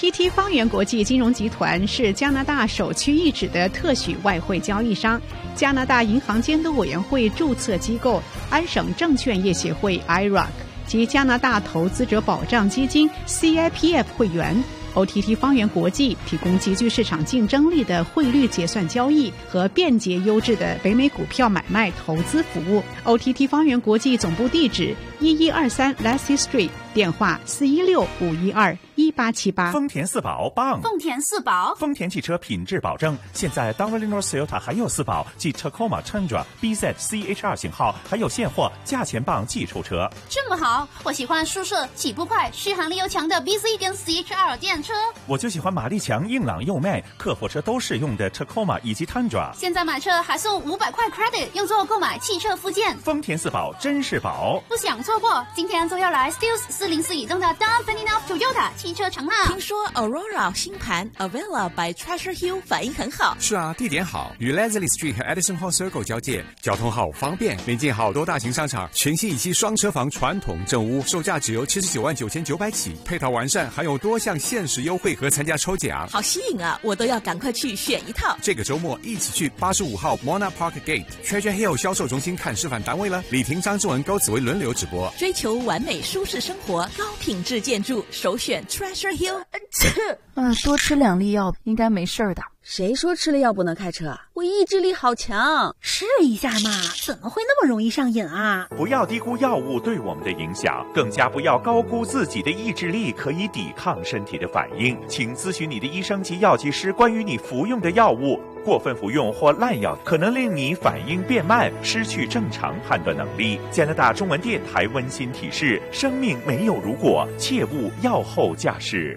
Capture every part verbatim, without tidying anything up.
T T 方圆国际金融集团是加拿大首屈一指的特许外汇交易商，加拿大银行监督委员会注册机构安省证券业协会 I R A C 及加拿大投资者保障基金 C I P F 会员。O T T 方圆国际提供极具市场竞争力的汇率结算交易和便捷优质的北美股票买卖投资服务。O T T 方圆国际总部地址一一二三 Lassie Street， 电话四一六五一二一八七八。 丰田四宝棒， 丰田四宝， 丰田汽车品质保证。现在 Dunlop North Toyota 还有四宝，即 Tacoma Tundra、B Z C H 二型号，还有现货，价钱棒寄出车。 这么好，我喜欢舒适、起步快、续航力又强的 B Z 跟 C H 二电车。 我就喜欢马力强、硬朗又卖、客货车都适用的 Tacoma 以及 Tundra。 现在买车还送五百块 credit， 用作购买汽车附件。 丰田四宝真是宝， 不想错过，今天就要来 Steeles 四零四以东的 Don Ferdinand Toyota 汽车城啦。 听说 Aurora 新盘 Avila by Treasure Hill 反应很好。 是啊，地点好，与 Leslie Street 和 Edison Hall Circle 交界，交通好方便，临近好多大型商场，全新一期双车房传统正屋，售价只由七十九万九千九百起，配套完善，还有多项限时优惠和参加抽奖， 好吸引啊！我都要赶快去选一套。 这个周末一起去八十五号 Mona Park Gate Treasure Hill 销售中心看示范单位了。李婷、张志文、高紫薇轮流直播。 追求完美舒适生活，高品质建筑，首选 Treasure Hill。 啊，多吃两粒药应该没事的。 谁说吃了药不能开车？我意志力好强， 试一下嘛，怎么会那么容易上瘾啊？ 不要低估药物对我们的影响，更加不要高估自己的意志力可以抵抗身体的反应。请咨询你的医生及药剂师关于你服用的药物。过分服用或滥药可能令你反应变慢，失去正常判断能力。加拿大中文电台温馨提示：生命没有如果，切勿药后驾驶。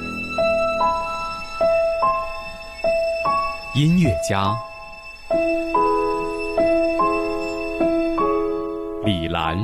音乐家李兰，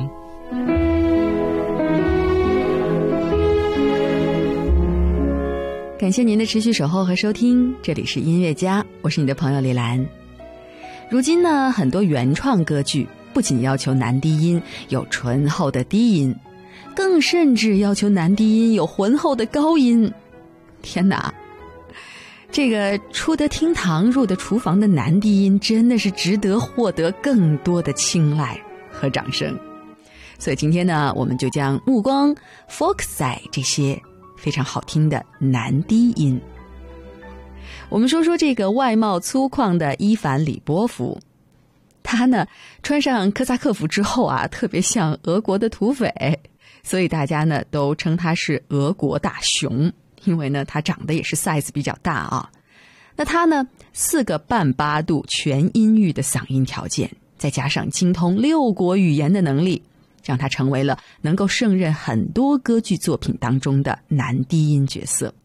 感谢您的持续守候和收听，这里是音乐家，我是你的朋友李兰。如今呢，很多原创歌剧不仅要求男低音有醇厚的低音，更甚至要求男低音有浑厚的高音。天哪，这个出得厅堂入得厨房的男低音真的是值得获得更多的青睐和掌声。所以今天呢，我们就将目光 focus 在这些非常好听的男低音。我们说说这个外貌粗犷的伊凡·里波夫，他呢穿上科萨克服之后啊，特别像俄国的土匪，所以大家呢都称他是俄国大熊，因为呢他长得也是 size 比较大啊。那他呢四个半八度全音域的嗓音条件，再加上精通六国语言的能力，让他成为了能够胜任很多歌剧作品当中的男低音角色。